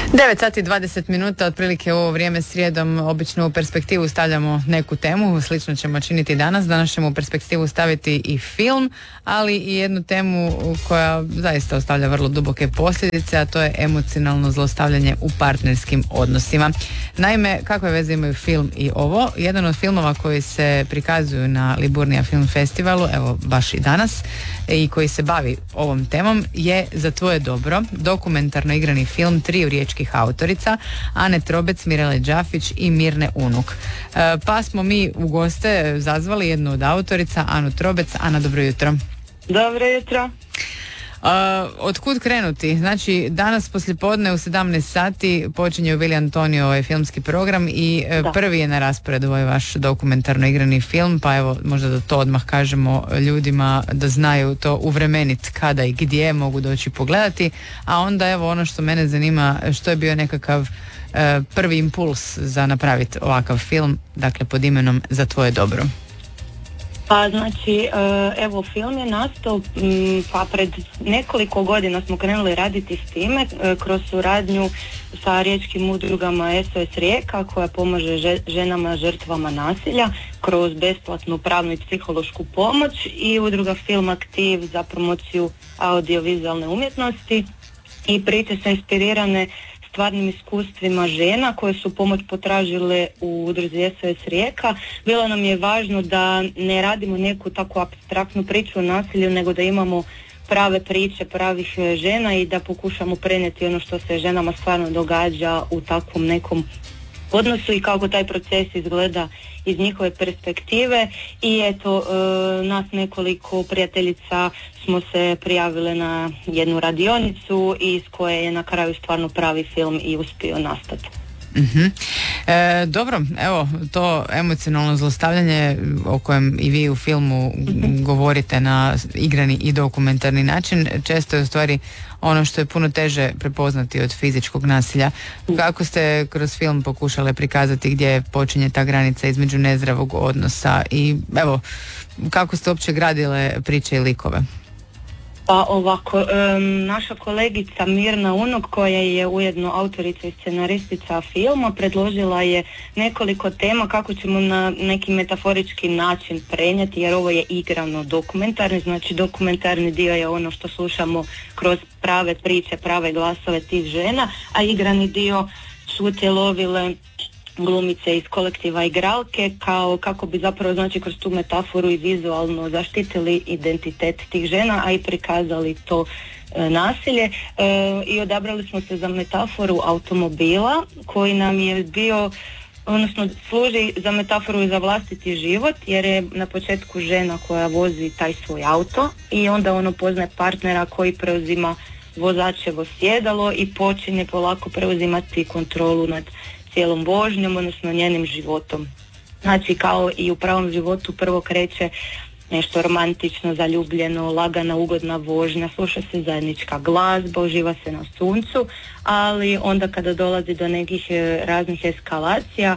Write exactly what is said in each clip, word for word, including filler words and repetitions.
devet sati i dvadeset minuta, otprilike u ovo vrijeme srijedom obično u perspektivu stavljamo neku temu, slično ćemo činiti danas. Danas ćemo u perspektivu staviti i film, ali i jednu temu koja zaista ostavlja vrlo duboke posljedice, a to je emocionalno zlostavljanje u partnerskim odnosima. Naime, kakve veze imaju film i ovo? Jedan od filmova koji se prikazuju na Liburnija Film Festivalu, evo baš i danas, i koji se bavi ovom temom je Za tvoje dobro, dokumentarno igrani film triju riječkih autorica, Ane Trobec, Mirele Đafić i Mirne Unuk. E, pa smo mi u goste zazvali jednu od autorica, Anu Trobec. Ana, dobro jutro. Dobro jutro. Uh, od kud krenuti? Znači, danas poslijepodne u sedamnaest sati počinje u Vili Antonio ovaj filmski program i uh, prvi je na rasporedu ovaj vaš dokumentarno igrani film, pa evo možda da to odmah kažemo ljudima da znaju to uvremenit kada i gdje mogu doći pogledati, a onda evo ono što mene zanima, što je bio nekakav uh, prvi impuls za napraviti ovakav film, dakle pod imenom Za tvoje dobro. Pa znači, evo film je nastao, pa pred nekoliko godina smo krenuli raditi s time kroz suradnju sa riječkim udrugama S O S Rijeka koja pomaže ženama žrtvama nasilja kroz besplatnu pravnu i psihološku pomoć i udruga Film Aktiv za promociju audiovizualne umjetnosti i priče su inspirirane stvarnim iskustvima žena koje su pomoć potražile u udruzi S O S Rijeka. Bilo nam je važno da ne radimo neku takvu apstraktnu priču o nasilju, nego da imamo prave priče pravih žena i da pokušamo prenijeti ono što se ženama stvarno događa u takvom nekom odnosu i kako taj proces izgleda iz njihove perspektive. I eto, e, nas nekoliko prijateljica smo se prijavile na jednu radionicu iz koje je na kraju stvarno pravi film i uspio nastati. Uh-huh. E, dobro, evo to emocionalno zlostavljanje o kojem i vi u filmu uh-huh. govorite na igrani i dokumentarni način, često je u stvari ono što je puno teže prepoznati od fizičkog nasilja. Kako ste kroz film pokušale prikazati gdje počinje ta granica između nezdravog odnosa i evo, kako ste uopće gradile priče i likove? Pa ovako, um, naša kolegica Mirna Unuk, koja je ujedno autorica i scenaristica filma, predložila je nekoliko tema kako ćemo na neki metaforički način prenijeti, jer ovo je igrano dokumentarni, znači dokumentarni dio je ono što slušamo kroz prave priče, prave glasove tih žena, a igrani dio su utjelovile glumice iz kolektiva Igralke, kao kako bi zapravo znači kroz tu metaforu i vizualno zaštitili identitet tih žena, a i prikazali to e, nasilje. E, I odabrali smo se za metaforu automobila koji nam je bio, odnosno služi za metaforu i za vlastiti život, jer je na početku žena koja vozi taj svoj auto i onda ono poznaje partnera koji preuzima vozačevo sjedalo i počinje polako preuzimati kontrolu nad cijelom vožnjom, odnosno njenim životom. Znači kao i u pravom životu prvo kreće nešto romantično, zaljubljeno, lagana, ugodna vožnja, sluša se zajednička glazba, uživa se na suncu, ali onda kada dolazi do nekih raznih eskalacija,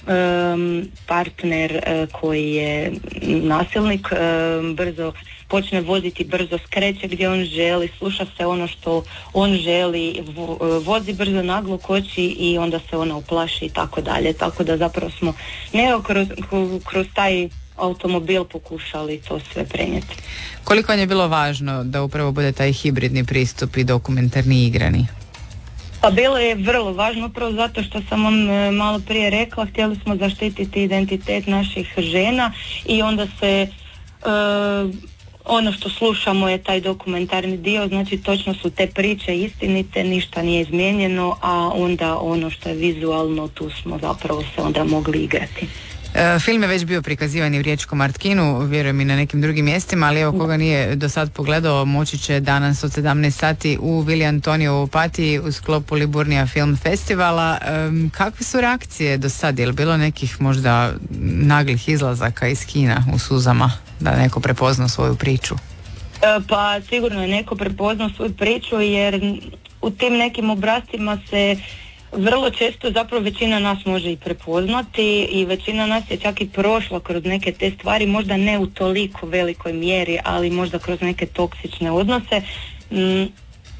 um, partner uh, koji je nasilnik um, brzo počne voziti, brzo skreće gdje on želi, sluša se ono što on želi, vozi brzo naglo koči i onda se ona uplaši i tako dalje. Tako da zapravo smo nekako kroz, kroz taj automobil pokušali to sve prenijeti. Koliko vam je bilo važno da upravo bude taj hibridni pristup i dokumentarni i igrani? Pa bilo je vrlo važno upravo zato što sam vam malo prije rekla, htjeli smo zaštititi identitet naših žena i onda se uh, ono što slušamo je taj dokumentarni dio, znači točno su te priče istinite, ništa nije izmijenjeno, a onda ono što je vizualno, tu smo zapravo se onda mogli igrati. E, film je već bio prikazivan i u Riječkom Artkinu, vjerujem i na nekim drugim mjestima, ali evo koga nije do sad pogledao, moći će danas od sedamnaest sati u Vili Antonio u Opatiji u sklopu Liburnija Film Festivala. E, kakve su reakcije do sad? Je li bilo nekih možda naglih izlazaka iz kina u suzama da neko prepozna svoju priču? E, pa sigurno je neko prepoznao svoju priču, jer u tim nekim obrascima se vrlo često zapravo većina nas može i prepoznati i većina nas je čak i prošla kroz neke te stvari, možda ne u toliko velikoj mjeri, ali možda kroz neke toksične odnose. Mm,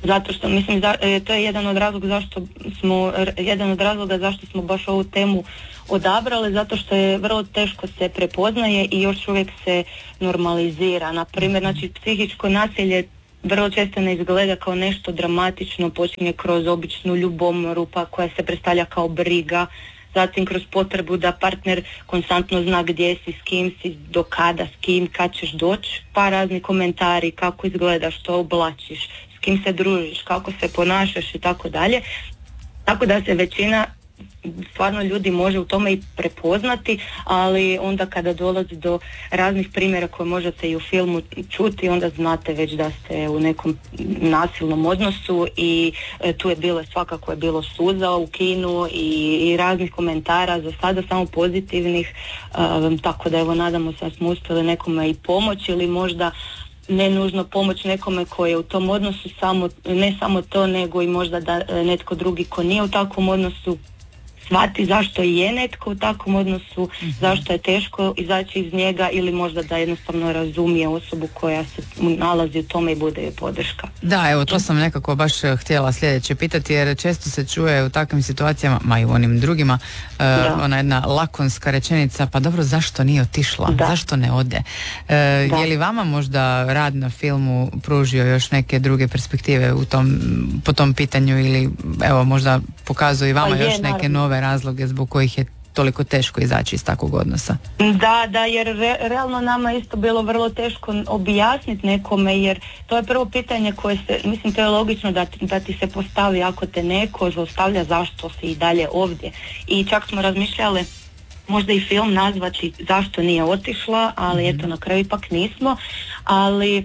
Zato što, mislim, za, e, to je jedan od razloga zašto smo, jedan od razloga zašto smo baš ovu temu odabrali, zato što je vrlo teško se prepoznaje i još uvijek se normalizira. Na primjer, znači, psihičko nasilje vrlo često ne izgleda kao nešto dramatično, počinje kroz običnu ljubomoru, pa koja se predstavlja kao briga, zatim kroz potrebu da partner konstantno zna gdje si, s kim si, do kada, s kim, kad ćeš doći, pa razni komentari, kako izgledaš, što oblačiš, s kim se družiš, kako se ponašaš i tako dalje. Tako da se većina stvarno ljudi može u tome i prepoznati, ali onda kada dolazi do raznih primjera koje možete i u filmu čuti, onda znate već da ste u nekom nasilnom odnosu i e, tu je bilo, svakako je bilo suza u kinu i, i raznih komentara, za sada samo pozitivnih, e, tako da evo nadamo se da smo uspjeli nekome i pomoći ili možda ne nužno pomoć nekome koji je u tom odnosu, samo, ne samo to, nego i možda da e, netko drugi ko nije u takvom odnosu shvati zašto je netko u takvom odnosu, mm-hmm. zašto je teško izaći iz njega ili možda da jednostavno razumije osobu koja se nalazi u tome i bude joj podrška. Da, evo to sam nekako baš htjela sljedeće pitati, jer često se čuje u takvim situacijama, ma i u onim drugima, uh, ona jedna lakonska rečenica, pa dobro, zašto nije otišla, da. zašto ne ode? Uh, je li vama možda rad na filmu pružio još neke druge perspektive u tom, po tom pitanju ili evo možda pokazuje i vama pa još je, neke naravno. nove razloge zbog kojih je toliko teško izaći iz takvog odnosa? Da, da, jer re, realno nama je isto bilo vrlo teško objasniti nekome, jer to je prvo pitanje koje se, mislim, to je logično da, da ti se postavi ako te neko zlostavlja, zašto si i dalje ovdje. I čak smo razmišljali možda i film nazvati zašto nije otišla, ali mm-hmm. eto na kraju ipak nismo, ali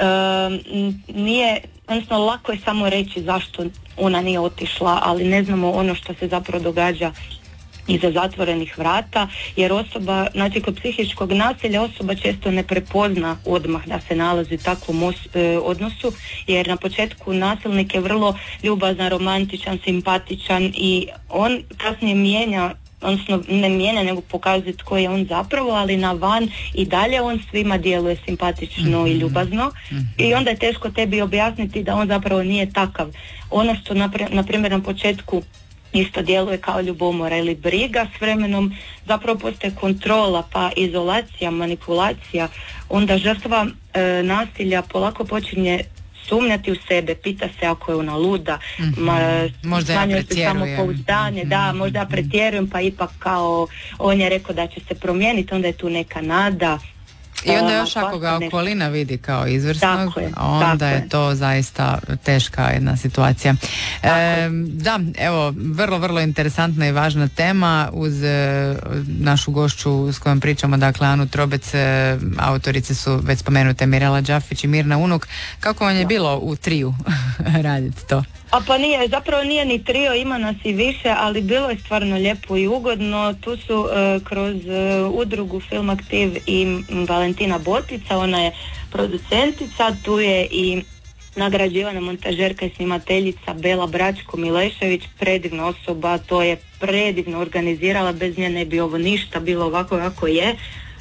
um, nije, odnosno lako je samo reći zašto ona nije otišla, ali ne znamo ono što se zapravo događa iza zatvorenih vrata, jer osoba, znači kod psihičkog nasilja osoba često ne prepozna odmah da se nalazi u takvom os, e, odnosu, jer na početku nasilnik je vrlo ljubazan, romantičan, simpatičan i on kasnije mijenja, odnosno ne mijenja nego pokazuje tko je on zapravo, ali na van i dalje on svima djeluje simpatično mm-hmm. i ljubazno mm-hmm. i onda je teško tebi objasniti da on zapravo nije takav. Ono što na primjer na početku isto djeluje kao ljubomora ili briga, s vremenom zapravo postaje kontrola, pa izolacija, manipulacija, onda žrtva e, nasilja polako počinje sumnjati u sebe, pita se ako je ona luda, mm-hmm. ma, možda ja pretjerujem. Samopouzdanje, mm-hmm. da, možda ja pretjerujem, pa ipak kao on je rekao da će se promijeniti, onda je tu neka nada. I onda još ako ga okolina vidi kao izvrsnog, je, onda je, je to zaista teška jedna situacija. E, da, evo, vrlo, vrlo interesantna i važna tema uz e, našu gošću s kojom pričamo, dakle Anu Trobec, e, autorice su već spomenute Mirela Đafić i Mirna Unuk. Kako vam je da. bilo u triju raditi to? A pa nije, zapravo nije ni trio, ima nas i više, ali bilo je stvarno lijepo i ugodno. Tu su uh, kroz uh, udrugu Film Aktiv i m, Valentina Botica, ona je producentica, tu je i nagrađivana montažerka i snimateljica Bela Bračko-Milešević, predivna osoba, to je predivno organizirala, bez nje ne bi ovo ništa bilo ovako kako je.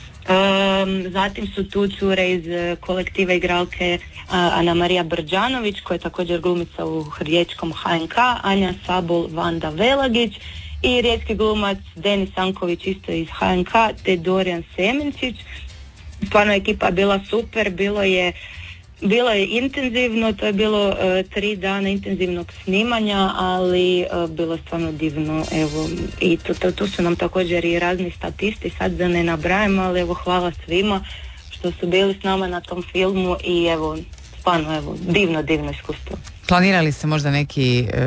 Um, zatim su tu cure iz uh, kolektiva igralke uh, Ana Marija Brđanović, koja je također glumica u riječkom H N K, Anja Sabol, Vanda Velagić i riječki glumac Denis Anković isto iz H N K, te Dorijan Semenčić. Stvarno ekipa bila super, bilo je Bilo je intenzivno, to je bilo uh, tri dana intenzivnog snimanja, ali uh, bilo je stvarno divno, evo, i tu, tu, tu su nam također i razni statisti, sad da ne nabrajam, ali evo hvala svima što su bili s nama na tom filmu i evo, stvarno, evo, divno, divno iskustvo. Planirali ste možda neki uh,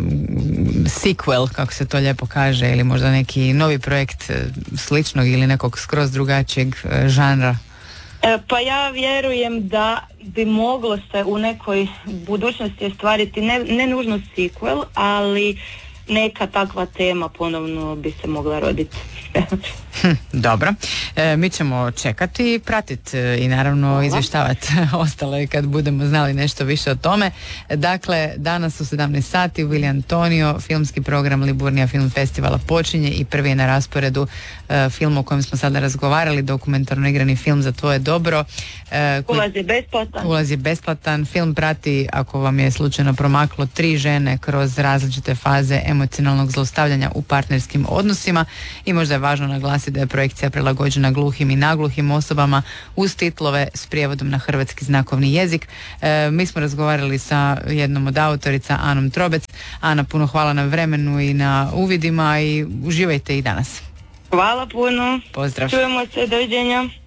sequel, kako se to lijepo kaže, ili možda neki novi projekt uh, sličnog ili nekog skroz drugačijeg uh, žanra? Pa ja vjerujem da bi moglo se u nekoj budućnosti ostvariti, ne, ne nužno sequel, ali neka takva tema ponovno bi se mogla roditi. Dobro, e, mi ćemo čekati i pratiti i naravno izvještavati ostale kad budemo znali nešto više o tome. Dakle, danas u sedamnaest sati u Vili Antonio filmski program Liburnija Film Festivala počinje i prvi je na rasporedu e, film o kojem smo sada razgovarali, dokumentarno igrani film Za tvoje dobro. E, koji, ulaz je besplatan. Ulaz je besplatan. Film prati, ako vam je slučajno promaklo, tri žene kroz različite faze emocionalnog zlostavljanja u partnerskim odnosima i možda je važno naglasiti da je projekcija prilagođena gluhim i nagluhim osobama uz titlove s prijevodom na hrvatski znakovni jezik. E, mi smo razgovarali sa jednom od autorica, Anom Trobec. Ana, puno hvala na vremenu i na uvidima i uživajte i danas. Hvala puno. Pozdrav. Čujemo se, doviđenja.